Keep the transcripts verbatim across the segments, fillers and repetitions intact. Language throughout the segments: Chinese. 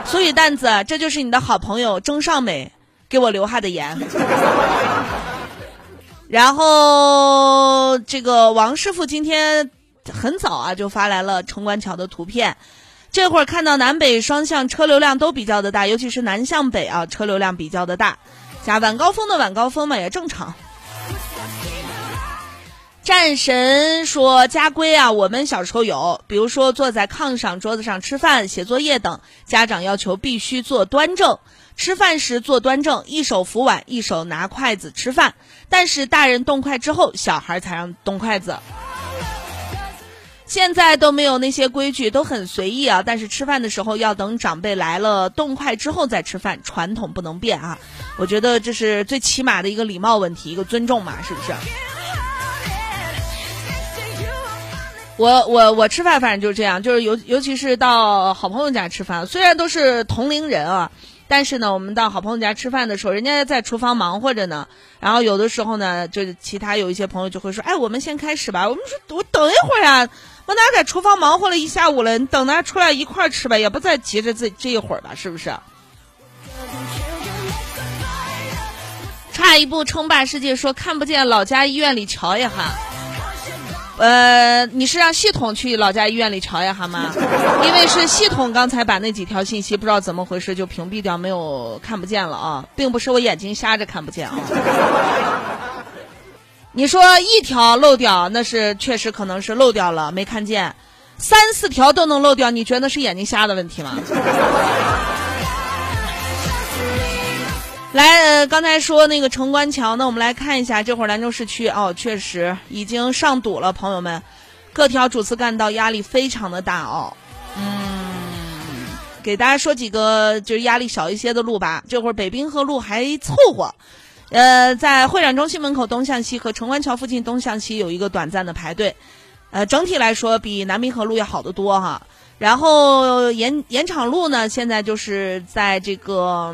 所以蛋子，这就是你的好朋友钟尚美给我留下的言。然后这个王师傅今天很早啊就发来了城关桥的图片，这会儿看到南北双向车流量都比较的大，尤其是南向北啊车流量比较的大，加晚高峰的晚高峰嘛也正常。战神说家规啊，我们小时候有，比如说坐在炕上桌子上吃饭写作业等，家长要求必须坐端正，吃饭时坐端正，一手扶碗一手拿筷子吃饭，但是大人动筷之后小孩才让动筷子。现在都没有那些规矩，都很随意啊，但是吃饭的时候要等长辈来了动筷之后再吃饭，传统不能变啊。我觉得这是最起码的一个礼貌问题，一个尊重嘛，是不是？我我我吃饭反正就是这样，就是尤尤其是到好朋友家吃饭，虽然都是同龄人啊，但是呢我们到好朋友家吃饭的时候，人家在厨房忙活着呢，然后有的时候呢就是其他有一些朋友就会说，哎我们先开始吧，我们说我等一会儿啊，我哪在厨房忙活了一下午了，你等他出来一块儿吃吧，也不再急着这这一会儿吧，是不是？差一步称霸世界说看不见老家医院里瞧一下。呃，你是让系统去老家医院里瞧一下吗？因为是系统刚才把那几条信息不知道怎么回事就屏蔽掉，没有看不见了啊，并不是我眼睛瞎着看不见啊。你说一条漏掉，那是确实可能是漏掉了没看见，三四条都能漏掉，你觉得是眼睛瞎的问题吗？来，呃，刚才说那个城关桥呢，我们来看一下，这会儿兰州市区哦，确实已经上堵了，朋友们，各条主次干道压力非常的大哦。嗯，给大家说几个就是压力小一些的路吧。这会儿北滨河路还凑合，呃，在会展中心门口东向西和城关桥附近东向西有一个短暂的排队，呃，整体来说比南滨河路要好得多哈。然后延延长路呢，现在就是在这个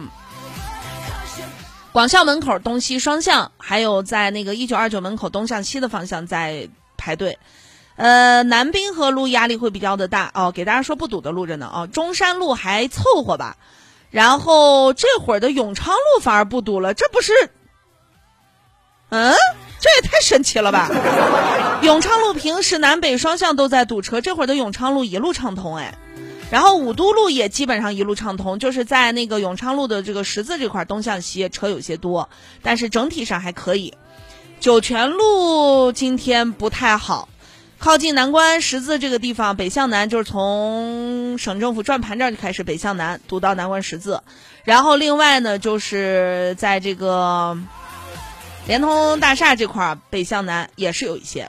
广校门口东西双向，还有在那个一九二九门口东向西的方向在排队。呃，南滨河路压力会比较的大哦，给大家说不堵的路着呢哦。中山路还凑合吧，然后这会儿的永昌路反而不堵了，这不是，嗯，这也太神奇了吧！永昌路平时南北双向都在堵车，这会儿的永昌路一路畅通哎。然后武都路也基本上一路畅通，就是在那个永昌路的这个十字这块东向西车有些多，但是整体上还可以。酒泉路今天不太好，靠近南关十字这个地方北向南，就是从省政府转盘这儿就开始北向南堵到南关十字。然后另外呢就是在这个联通大厦这块北向南也是有一些。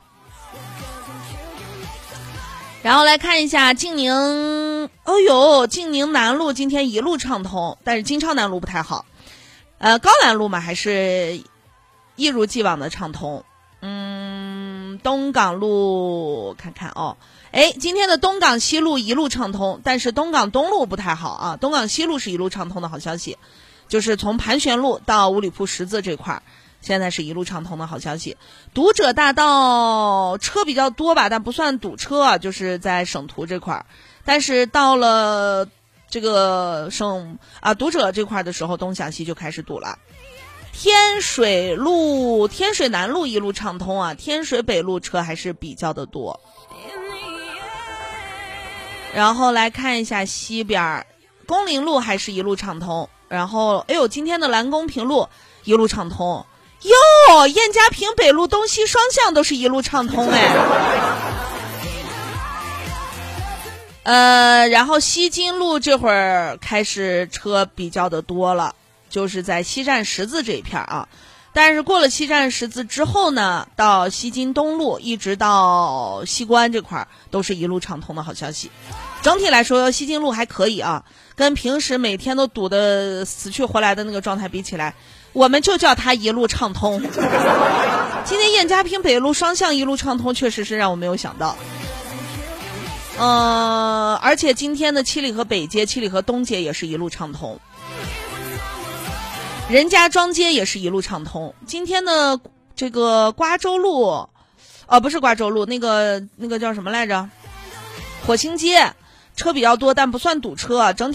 然后来看一下晋宁，哦呦，晋宁南路今天一路畅通，但是金昌南路不太好。呃，高兰路嘛还是一如既往的畅通。嗯，东港路看看哦，哎，今天的东港西路一路畅通，但是东港东路不太好啊。东港西路是一路畅通的好消息，就是从盘旋路到五里铺十字这块现在是一路畅通的好消息。读者大道车比较多吧，但不算堵车啊，就是在省图这块，但是到了这个省啊读者这块的时候，东向西就开始堵了。天水路、天水南路一路畅通啊，天水北路车还是比较的多。然后来看一下西边，工林路还是一路畅通，然后哎呦，今天的蓝公平路一路畅通。哟，燕家坪北路东西双向都是一路畅通哎。呃，然后西津路这会儿开始车比较的多了，就是在西站十字这一片啊。但是过了西站十字之后呢，到西津东路一直到西关这块都是一路畅通的好消息。整体来说西津路还可以啊，跟平时每天都堵得死去活来的那个状态比起来，我们就叫它一路畅通。今天燕家坪北路双向一路畅通确实是让我没有想到。呃，而且今天的七里河北街、七里河东街也是一路畅通，任家庄街也是一路畅通。今天的这个瓜州路，呃，不是瓜州路，那个那个叫什么来着？火星街车比较多，但不算堵车，整体